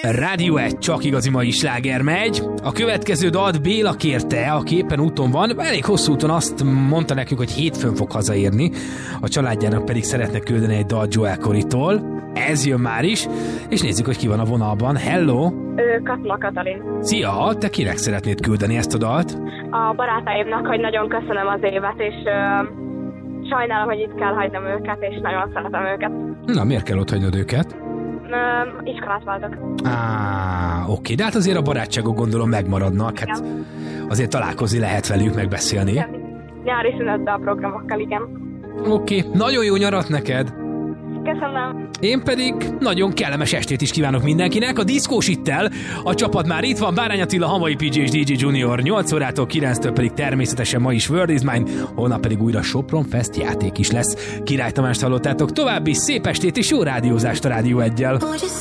Rádió 1, csak igazi mai sláger megy. A következő dalt Béla kérte, aki éppen úton van. Elég hosszú úton, azt mondta nekünk, hogy hétfőn fog hazaérni. A családjának pedig szeretne küldeni egy dalt Joel Corey-tól. Ez jön már is, és nézzük, hogy ki van a vonalban. Hello! Katma Katalin. Szia! Te kinek szeretnéd küldeni ezt a dalt? A barátaimnak, hogy nagyon köszönöm az évet, és sajnálom, hogy itt kell hagynom őket, és nagyon szeretem őket. Na, miért kell ott hagynod őket? Iskolát váltok. Oké, de hát azért a barátságok gondolom megmaradnak, hát azért találkozni lehet velük, megbeszélni. Nyári szünetben a programokkal, igen. Oké, nagyon jó nyarat neked! Köszönöm. Én pedig nagyon kellemes estét is kívánok mindenkinek. A diszkós ittel, a csapat már itt van, Bárány Attila, Hamvai PJ és DJ Junior, 8 órától 9-től pedig természetesen ma is World is Mine, holnap pedig újra Sopron Fest játék is lesz. Király Tamást hallottátok, további szép estét és jó rádiózást a Rádió 1-jel.